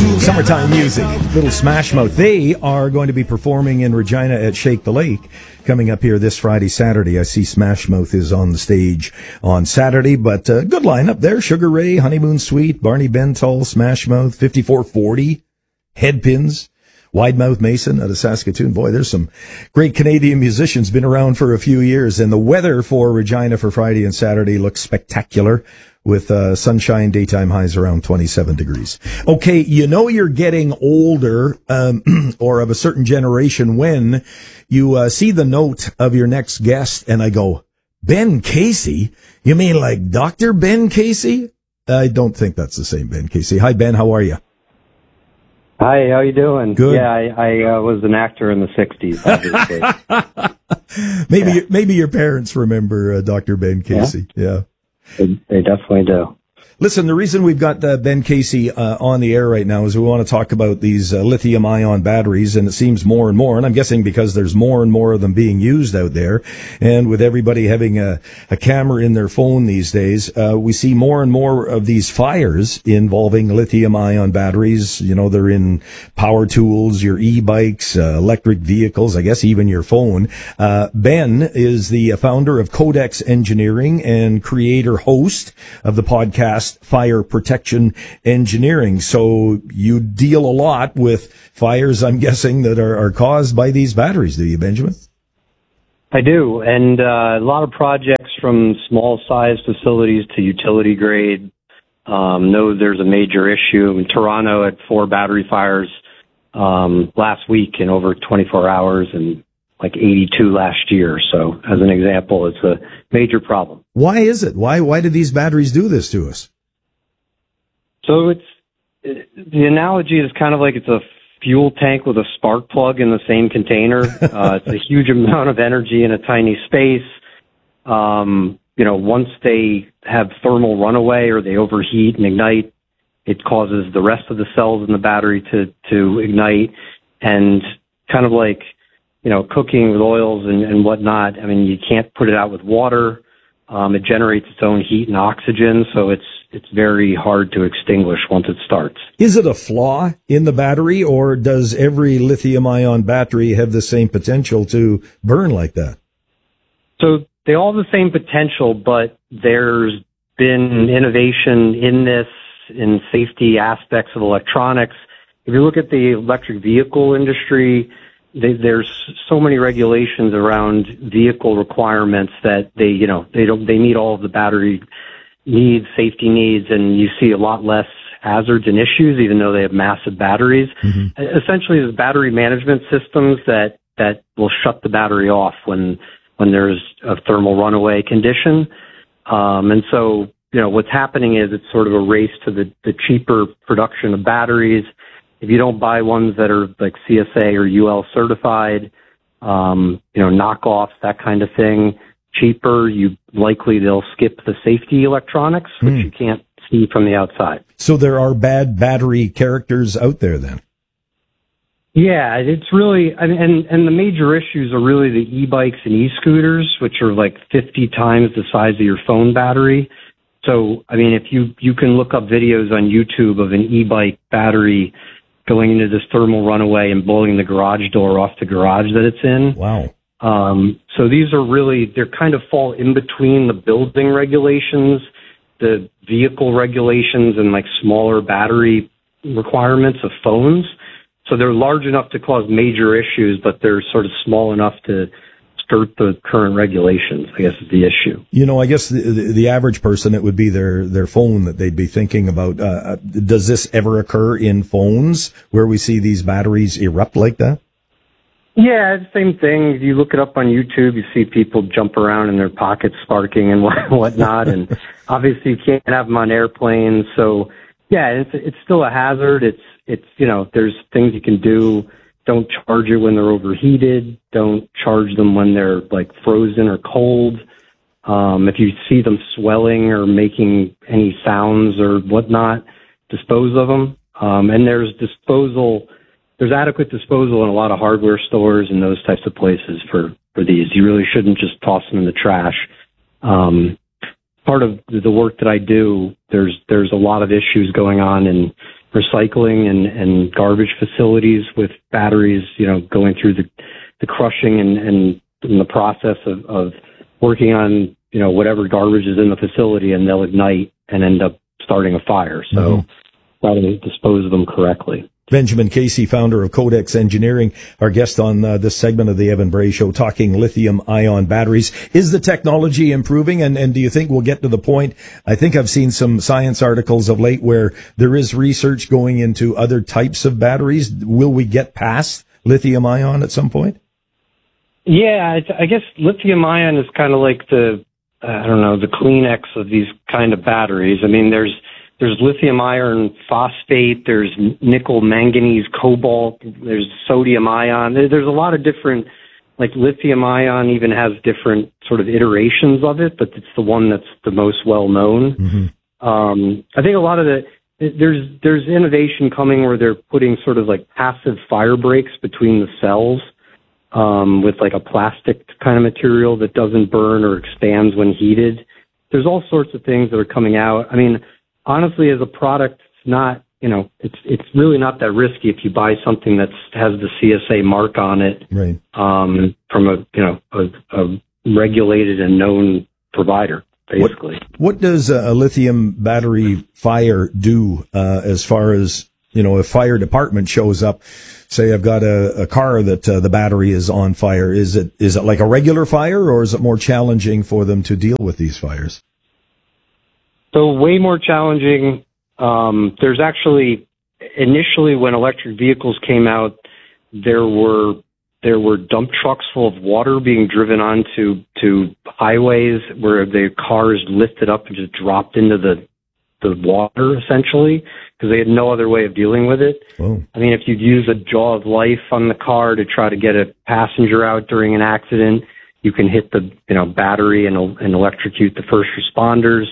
Summertime music, Little Smash Mouth. They are going to be performing in Regina at Shake the Lake coming up here this Friday, Saturday. I see Smash Mouth is on the stage on Saturday, but good lineup there. Sugar Ray, Honeymoon Suite, Barney Bentall, Smash Mouth, 5440, Headpins, Wide Mouth Mason out of Saskatoon. Boy, there's some great Canadian musicians been around for a few years, and the weather for Regina for Friday and Saturday looks spectacular with sunshine, daytime highs around 27 degrees. Okay, you know you're getting older or of a certain generation when you see the note of your next guest, and I go, Ben Casey? You mean like Dr. Ben Casey? I don't think that's the same Ben Casey. Hi, Ben. How are you? Hi, how you doing? Good. Yeah, I was an actor in the 60s, obviously. Maybe your parents remember Dr. Ben Casey. Yeah. They definitely do. Listen, the reason we've got Ben Casey on the air right now is we want to talk about these lithium-ion batteries, and it seems more and more, and I'm guessing because there's more and more of them being used out there, and with everybody having a camera in their phone these days, we see more and more of these fires involving lithium-ion batteries. You know, they're in power tools, your e-bikes, electric vehicles, I guess even your phone. Ben is the founder of Codex Engineering and creator-host of the podcast Fire Protection Engineering. So you deal a lot with fires, I'm guessing, that are caused by these batteries, do you, Benjamin? I do, and a lot of projects from small-sized facilities to utility grade. Know there's a major issue. In Toronto had 4 battery fires last week in over 24 hours, and like 82 last year. So, as an example, it's a major problem. Why is it? Why do these batteries do this to us? So the analogy is kind of like it's a fuel tank with a spark plug in the same container. It's a huge amount of energy in a tiny space. Once they have thermal runaway or they overheat and ignite, it causes the rest of the cells in the battery to ignite, and kind of like, cooking with oils and whatnot. I mean, you can't put it out with water. It generates its own heat and oxygen, so it's very hard to extinguish once it starts. Is it a flaw in the battery, or does every lithium-ion battery have the same potential to burn like that? So they all have the same potential, but there's been innovation in this, in safety aspects of electronics. If you look at the electric vehicle industry, there's so many regulations around vehicle requirements that they meet all of the battery needs, safety needs, and you see a lot less hazards and issues, even though they have massive batteries. Mm-hmm. Essentially, there's battery management systems that will shut the battery off when there's a thermal runaway condition. And so, what's happening is it's sort of a race to the cheaper production of batteries. If you don't buy ones that are like CSA or UL certified, knockoffs, that kind of thing, cheaper, they'll skip the safety electronics, which you can't see from the outside. So there are bad battery characters out there then? Yeah, it's really, and the major issues are really the e-bikes and e-scooters, which are like 50 times the size of your phone battery. So, if you can look up videos on YouTube of an e-bike battery going into this thermal runaway and blowing the garage door off the garage that it's in. Wow. So these are they kind of fall in between the building regulations, the vehicle regulations, and like smaller battery requirements of phones. So they're large enough to cause major issues, but they're sort of small enough to skirt the current regulations, I guess, is the issue. I guess the average person, it would be their phone that they'd be thinking about. Does this ever occur in phones where we see these batteries erupt like that? Yeah, same thing. If you look it up on YouTube, you see people jump around in their pockets sparking and whatnot. And obviously you can't have them on airplanes. So yeah, it's still a hazard. It's there's things you can do. Don't charge it when they're overheated. Don't charge them when they're like frozen or cold. If you see them swelling or making any sounds or whatnot, dispose of them. And there's adequate disposal in a lot of hardware stores and those types of places for these. You really shouldn't just toss them in the trash. Part of the work that I do, there's a lot of issues going on in recycling and garbage facilities with batteries, going through the crushing and in the process of working on, whatever garbage is in the facility, and they'll ignite and end up starting a fire. So try to dispose of them correctly. Benjamin Casey, founder of Codex Engineering, our guest on this segment of the Evan Bray Show, talking lithium-ion batteries. Is the technology improving, and do you think we'll get to the point? I think I've seen some science articles of late where there is research going into other types of batteries. Will we get past lithium-ion at some point? Yeah, I guess lithium-ion is kind of like the Kleenex of these kind of batteries. I mean, there's lithium iron phosphate, there's nickel, manganese, cobalt, there's sodium ion. There's a lot of different, like lithium ion even has different sort of iterations of it, but it's the one that's the most well known. I think a lot of there's innovation coming where they're putting sort of like passive fire breaks between the cells, with like a plastic kind of material that doesn't burn or expands when heated. There's all sorts of things that are coming out. I mean, honestly, as a product, it's not, it's really not that risky if you buy something that has the CSA mark on it, right? From a regulated and known provider, basically. What does a lithium battery fire do, as far as, if fire department shows up? Say I've got a car that the battery is on fire. Is it like a regular fire, or is it more challenging for them to deal with these fires? So way more challenging. There's actually, initially when electric vehicles came out, there were dump trucks full of water being driven onto highways where the cars lifted up and just dropped into the water, essentially, because they had no other way of dealing with it. Whoa. I mean, if you'd use a jaw of life on the car to try to get a passenger out during an accident, you can hit the battery and electrocute the first responders.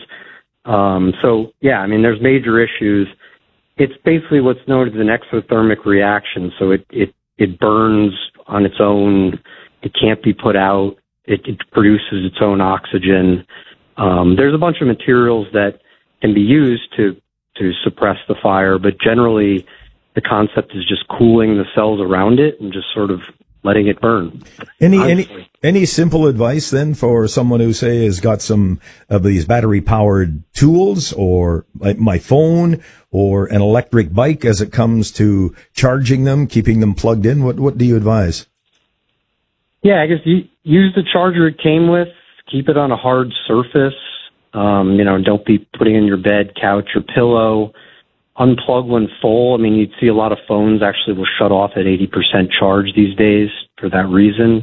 So yeah, I mean, there's major issues. It's basically what's known as an exothermic reaction. So it burns on its own. It can't be put out. It produces its own oxygen. There's a bunch of materials that can be used to suppress the fire, but generally the concept is just cooling the cells around it and just sort of letting it burn. Any simple advice then for someone who, say, has got some of these battery powered tools, or like my phone or an electric bike, as it comes to charging them, keeping them plugged in? What do you advise? Yeah, I guess you use the charger it came with. Keep it on a hard surface. Don't be putting it in your bed, couch, or pillow. Unplug when full. I mean, you'd see a lot of phones actually will shut off at 80% charge these days for that reason.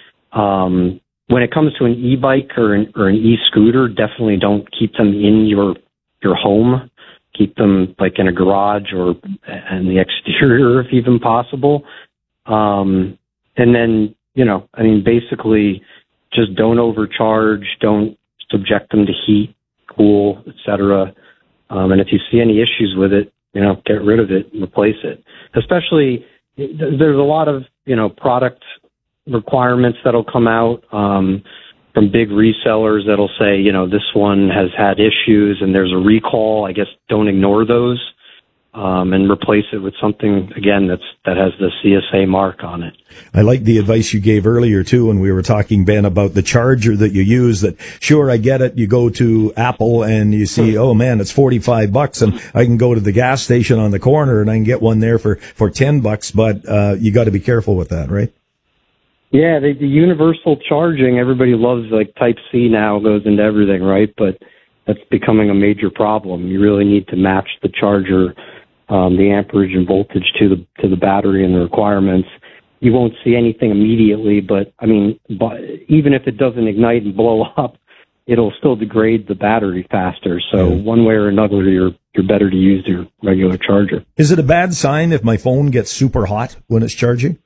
When it comes to an e-bike or an e-scooter, definitely don't keep them in your home. Keep them like in a garage or in the exterior if even possible. And then, basically just don't overcharge, don't subject them to heat, cool, etc. And if you see any issues with it, get rid of it and replace it. Especially, there's a lot of, product requirements that'll come out from big resellers that'll say, this one has had issues and there's a recall. I guess don't ignore those, and replace it with something, again, that has the CSA mark on it. I like the advice you gave earlier, too, when we were talking, Ben, about the charger that you use. That, sure, I get it. You go to Apple and you see, oh, man, it's $45, and I can go to the gas station on the corner and I can get one there for $10, but you got to be careful with that, right? Yeah, the universal charging, everybody loves, like Type-C now goes into everything, right? But that's becoming a major problem. You really need to match the charger, the amperage and voltage to the battery and the requirements. You won't see anything immediately, but even if it doesn't ignite and blow up, it'll still degrade the battery faster. So one way or another, you're better to use your regular charger. Is it a bad sign if my phone gets super hot when it's charging?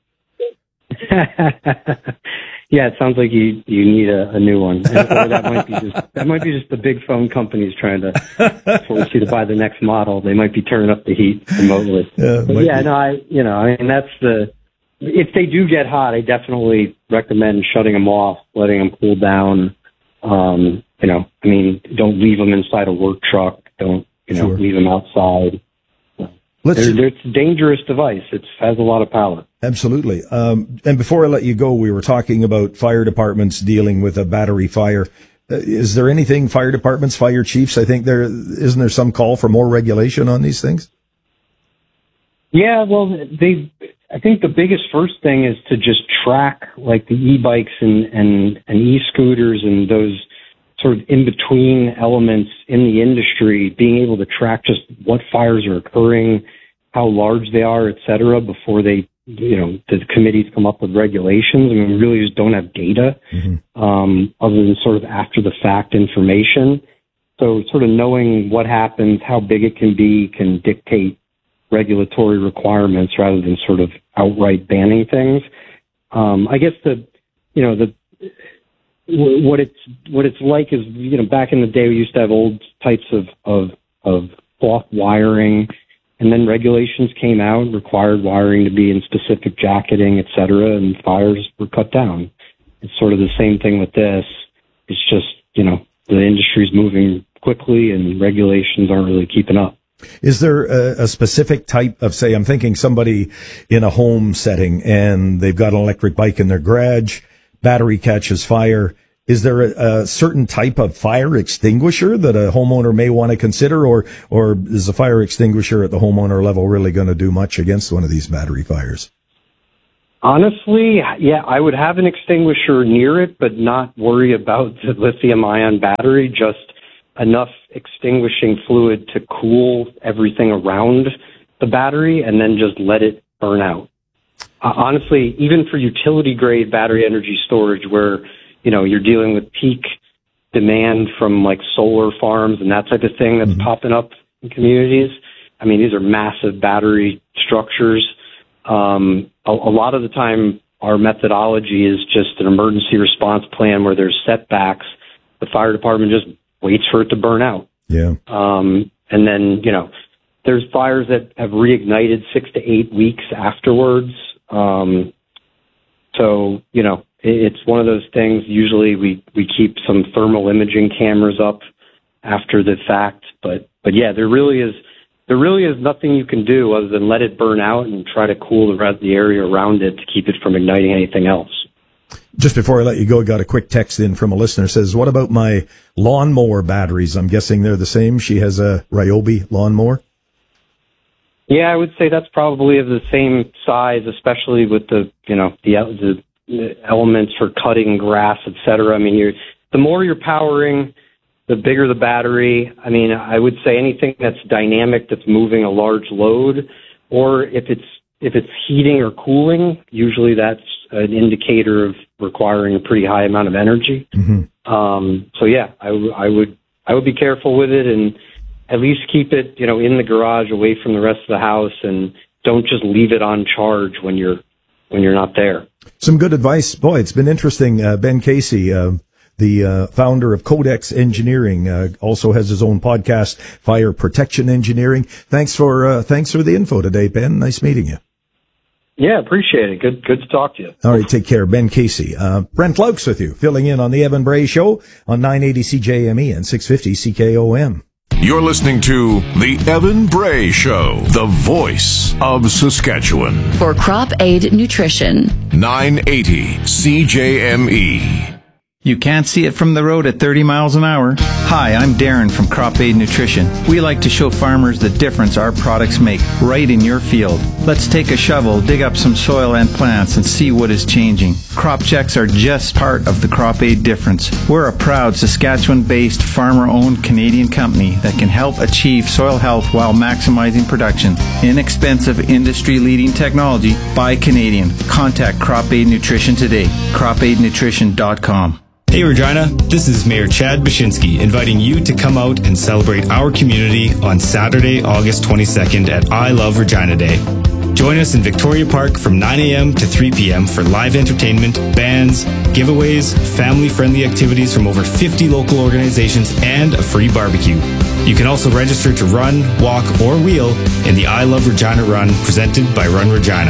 Yeah, it sounds like you need a new one. Or that might be just the big phone companies trying to force you to buy the next model. They might be turning up the heat remotely. If they do get hot, I definitely recommend shutting them off, letting them cool down. Don't leave them inside a work truck. Don't leave them outside. It's a dangerous device. It has a lot of power. Absolutely. And before I let you go, we were talking about fire departments dealing with a battery fire. Is there anything fire departments, fire chiefs? I think isn't there some call for more regulation on these things? Yeah, well, I think the biggest first thing is to just track like the e-bikes and e-scooters and those sort of in-between elements in the industry, being able to track just what fires are occurring, how large they are, et cetera, before the committees come up with regulations. I mean, we really just don't have data, other than sort of after the fact information. So sort of knowing what happens, how big it can be, can dictate regulatory requirements rather than sort of outright banning things. I guess what it's like is, back in the day we used to have old types of cloth wiring, and then regulations came out and required wiring to be in specific jacketing, et cetera, and fires were cut down. It's sort of the same thing with this. It's just, the industry's moving quickly and regulations aren't really keeping up. Is there a specific type of, say, I'm thinking somebody in a home setting and they've got an electric bike in their garage, battery catches fire. Is there a certain type of fire extinguisher that a homeowner may want to consider, or is the fire extinguisher at the homeowner level really going to do much against one of these battery fires? Honestly, yeah, I would have an extinguisher near it, but not worry about the lithium-ion battery, just enough extinguishing fluid to cool everything around the battery and then just let it burn out. Honestly, even for utility-grade battery energy storage where, you're dealing with peak demand from like solar farms and that type of thing that's popping up in communities. I mean, these are massive battery structures. A lot of the time, our methodology is just an emergency response plan where there's setbacks. The fire department just waits for it to burn out. Yeah. And then, there's fires that have reignited 6 to 8 weeks afterwards. So, it's one of those things. Usually we keep some thermal imaging cameras up after the fact, but yeah, there really is nothing you can do other than let it burn out and try to cool the area around it to keep it from igniting anything else. Just before I let you go, I got a quick text in from a listener. Says, what about my lawnmower batteries? I'm guessing they're the same. She has a Ryobi lawnmower. Yeah, I would say that's probably of the same size, especially with the elements for cutting grass, et cetera. I mean, the more you're powering, the bigger the battery. I mean, I would say anything that's dynamic, that's moving a large load, or if it's heating or cooling, usually that's an indicator of requiring a pretty high amount of energy. So yeah, I would be careful with it and at least keep it, in the garage away from the rest of the house, and don't just leave it on charge when you're not there. Some good advice. Boy, it's been interesting. Ben Casey, the founder of Codex Engineering, also has his own podcast, Fire Protection Engineering. Thanks for the info today, Ben. Nice meeting you. Yeah, appreciate it. Good to talk to you. All right, take care. Ben Casey. Brent Laux with you, filling in on the Evan Bray Show on 980 CJME and 650 CKOM. You're listening to The Evan Bray Show, the voice of Saskatchewan. For Crop Aid Nutrition. 980 CJME. You can't see it from the road at 30 miles an hour. Hi, I'm Darren from Crop Aid Nutrition. We like to show farmers the difference our products make right in your field. Let's take a shovel, dig up some soil and plants, and see what is changing. Crop checks are just part of the Crop Aid difference. We're a proud Saskatchewan-based, farmer-owned Canadian company that can help achieve soil health while maximizing production. Inexpensive, industry-leading technology by Canadian. Contact Crop Aid Nutrition today. CropAidNutrition.com. Hey Regina, this is Mayor Chad Bashinsky inviting you to come out and celebrate our community on Saturday, August 22nd at I Love Regina Day. Join us in Victoria Park from 9 a.m. to 3 p.m. for live entertainment, bands, giveaways, family-friendly activities from over 50 local organizations, and a free barbecue. You can also register to run, walk, or wheel in the I Love Regina Run presented by Run Regina.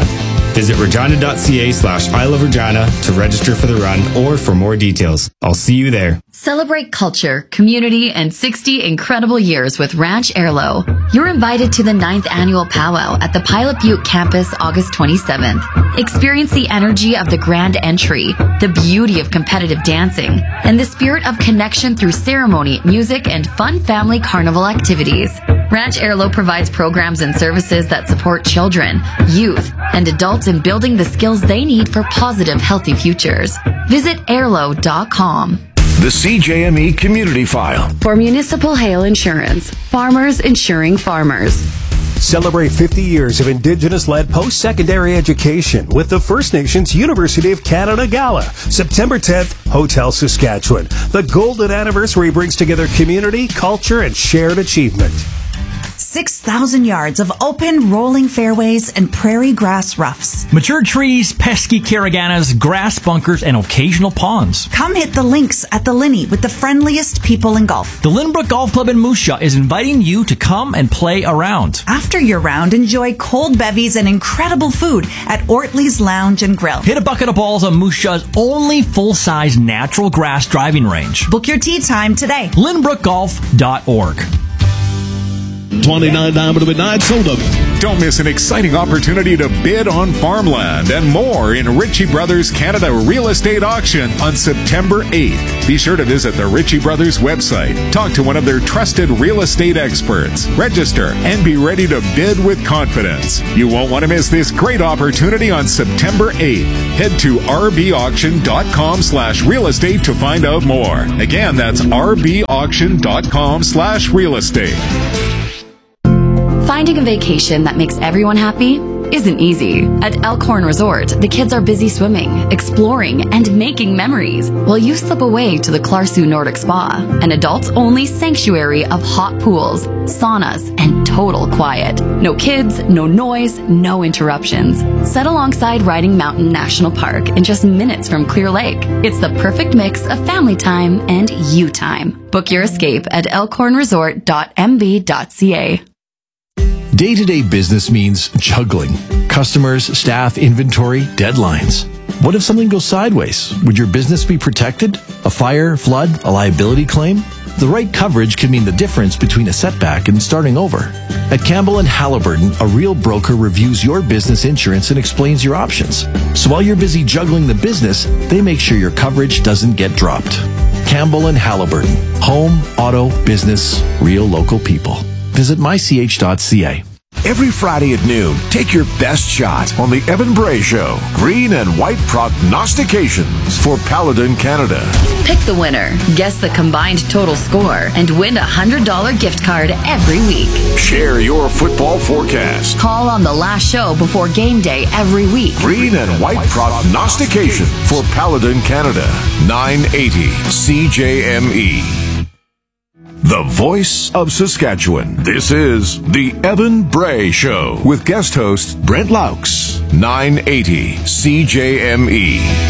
Visit regina.ca/ILoveRegina to register for the run or for more details. I'll see you there. Celebrate culture, community, and 60 incredible years with Ranch Airlo. You're invited to the 9th annual powwow at the Pilot Butte campus August 27th. Experience the energy of the grand entry, the beauty of competitive dancing, and the spirit of connection through ceremony, music, and fun family carnival activities. Ranch Airlo provides programs and services that support children, youth, and adults in building the skills they need for positive, healthy futures. Visit airlo.com. The CJME Community File. For Municipal Hail Insurance, farmers insuring farmers. Celebrate 50 years of Indigenous-led post-secondary education with the First Nations University of Canada Gala, September 10th, Hotel Saskatchewan. The golden anniversary brings together community, culture, and shared achievement. 6,000 yards of open, rolling fairways and prairie grass roughs. Mature trees, pesky caraganas, grass bunkers, and occasional ponds. Come hit the links at the Linney with the friendliest people in golf. The Lynbrook Golf Club in Moose Jaw is inviting you to come and play around. After your round, enjoy cold bevies and incredible food at Ortley's Lounge and Grill. Hit a bucket of balls on Moose Jaw's only full-size natural grass driving range. Book your tee time today. LynbrookGolf.org. 29 Diamond Midnight Soda. Don't miss an exciting opportunity to bid on farmland and more in Ritchie Brothers Canada Real Estate Auction on September 8th. Be sure to visit the Ritchie Brothers website, talk to one of their trusted real estate experts, register, and be ready to bid with confidence. You won't want to miss this great opportunity on September 8th. Head to rbauction.com/real estate to find out more. Again, that's rbauction.com/real estate. Finding a vacation that makes everyone happy isn't easy. At Elkhorn Resort, the kids are busy swimming, exploring, and making memories, while you slip away to the Clarsu Nordic Spa, an adults-only sanctuary of hot pools, saunas, and total quiet. No kids, no noise, no interruptions. Set alongside Riding Mountain National Park in just minutes from Clear Lake. It's the perfect mix of family time and you time. Book your escape at elkhornresort.mb.ca. Day-to-day business means juggling. Customers, staff, inventory, deadlines. What if something goes sideways? Would your business be protected? A fire, flood, a liability claim? The right coverage can mean the difference between a setback and starting over. At Campbell & Halliburton, a real broker reviews your business insurance and explains your options. So while you're busy juggling the business, they make sure your coverage doesn't get dropped. Campbell & Halliburton. Home, auto, business, real local people. Visit mych.ca. Every Friday at noon, take your best shot on the Evan Bray Show. Green and white prognostications for Paladin Canada. Pick the winner, guess the combined total score, and win a $100 gift card every week. Share your football forecast. Call on the last show before game day every week. Green and white prognostication for Paladin Canada. 980 CJME. The voice of Saskatchewan. This is the Evan Bray Show with guest host Brent Laux. 980 CJME.